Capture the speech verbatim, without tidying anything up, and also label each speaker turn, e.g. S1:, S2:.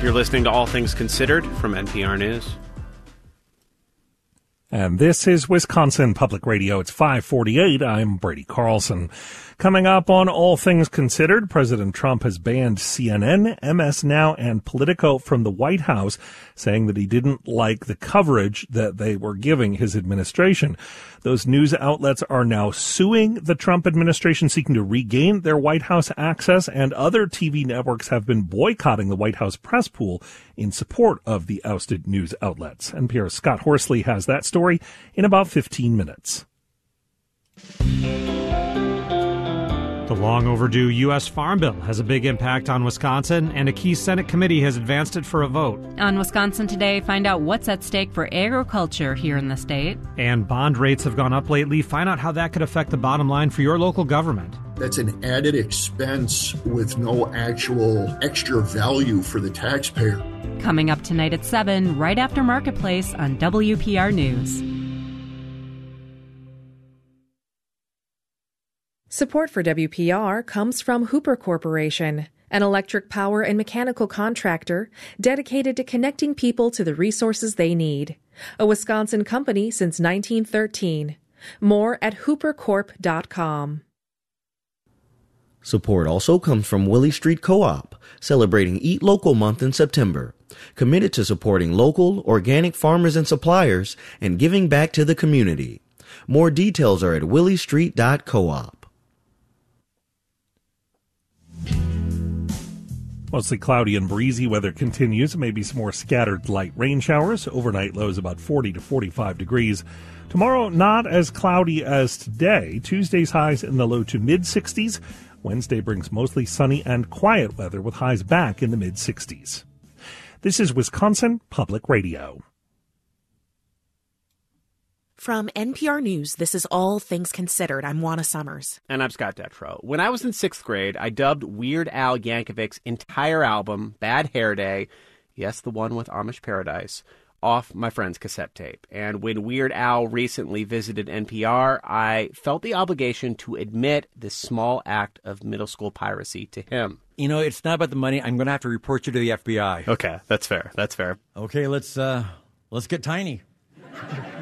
S1: You're listening to All Things Considered from N P R News.
S2: And this is Wisconsin Public Radio. It's five forty-eight. I'm Brady Carlson. Coming up on All Things Considered, President Trump has banned C N N, M S Now, and Politico from the White House, saying that he didn't like the coverage that they were giving his administration. Those news outlets are now suing the Trump administration, seeking to regain their White House access, and other T V networks have been boycotting the White House press pool in support of the ousted news outlets. N P R's Scott Horsley has that story in about fifteen minutes.
S3: The long overdue U S Farm Bill has a big impact on Wisconsin, and a key Senate committee has advanced it for a vote.
S4: On Wisconsin Today, find out what's at stake for agriculture here in the state.
S3: And bond rates have gone up lately. Find out how that could affect the bottom line for your local government.
S5: That's an added expense with no actual extra value for the taxpayer.
S4: Coming up tonight at seven, right after Marketplace on W P R News.
S6: Support for W P R comes from Hooper Corporation, an electric power and mechanical contractor dedicated to connecting people to the resources they need. A Wisconsin company since nineteen thirteen. More at hooper corp dot com.
S7: Support also comes from Willie Street Co-op, celebrating Eat Local Month in September. Committed to supporting local, organic farmers and suppliers and giving back to the community. More details are at willie street dot coop.
S2: Mostly cloudy and breezy weather continues. Maybe some more scattered light rain showers. Overnight lows about forty to forty-five degrees. Tomorrow, not as cloudy as today. Tuesday's highs in the low to mid-sixties. Wednesday brings mostly sunny and quiet weather with highs back in the mid-sixties. This is Wisconsin Public Radio.
S8: From N P R News, this is All Things Considered. I'm Juana Summers.
S1: And I'm Scott Detrow. When I was in sixth grade, I dubbed Weird Al Yankovic's entire album, Bad Hair Day, yes, the one with Amish Paradise, off my friend's cassette tape. And when Weird Al recently visited N P R, I felt the obligation to admit this small act of middle school piracy to him.
S9: You know, it's not about the money. I'm going to have to report you to the F B I.
S1: Okay, that's fair. That's fair.
S9: Okay, let's uh, let's get tiny.